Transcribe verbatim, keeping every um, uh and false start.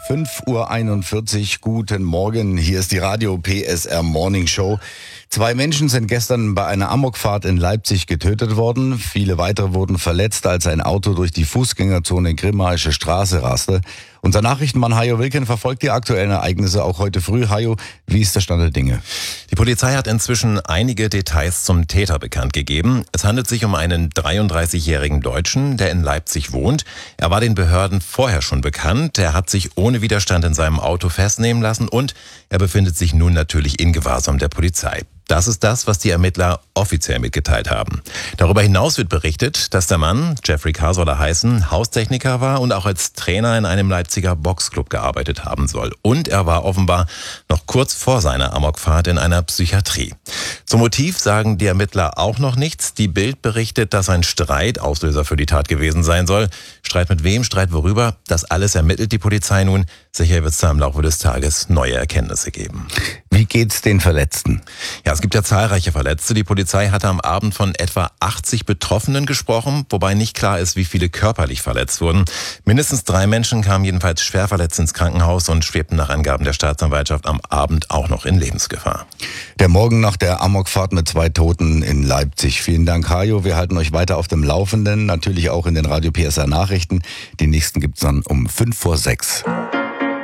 fünf Uhr einundvierzig, guten Morgen, hier ist die Radio P S R Morning Show. Zwei Menschen sind gestern bei einer Amokfahrt in Leipzig getötet worden. Viele weitere wurden verletzt, als ein Auto durch die Fußgängerzone Grimmaische Straße raste. Unser Nachrichtenmann Hajo Wilken verfolgt die aktuellen Ereignisse auch heute früh. Hajo, wie ist der Stand der Dinge? Die Polizei hat inzwischen einige Details zum Täter bekannt gegeben. Es handelt sich um einen dreiunddreißigjährigen Deutschen, der in Leipzig wohnt. Er war den Behörden vorher schon bekannt. Er hat sich ohne Widerstand in seinem Auto festnehmen lassen und er befindet sich nun natürlich in Gewahrsam der Polizei. Das ist das, was die Ermittler offiziell mitgeteilt haben. Darüber hinaus wird berichtet, dass der Mann, Jeffrey K. soll er heißen, Haustechniker war und auch als Trainer in einem Leipziger Boxclub gearbeitet haben soll. Und er war offenbar noch kurz vor seiner Amokfahrt in einer Psychiatrie. Zum Motiv sagen die Ermittler auch noch nichts. Die Bild berichtet, dass ein Streit Auslöser für die Tat gewesen sein soll. Streit mit wem, Streit worüber? Das alles ermittelt die Polizei nun. Sicher wird es da im Laufe des Tages neue Erkenntnisse geben. Wie geht's den Verletzten? Ja, es gibt ja zahlreiche Verletzte. Die Polizei hatte am Abend von etwa achtzig Betroffenen gesprochen, wobei nicht klar ist, wie viele körperlich verletzt wurden. Mindestens drei Menschen kamen jedenfalls schwer verletzt ins Krankenhaus und schwebten nach Angaben der Staatsanwaltschaft am Abend auch noch in Lebensgefahr. Der Morgen nach der Amokfahrt mit zwei Toten in Leipzig. Vielen Dank, Hajo. Wir halten euch weiter auf dem Laufenden, natürlich auch in den Radio P S R Nachrichten. Die nächsten gibt's dann um fünf vor sechs.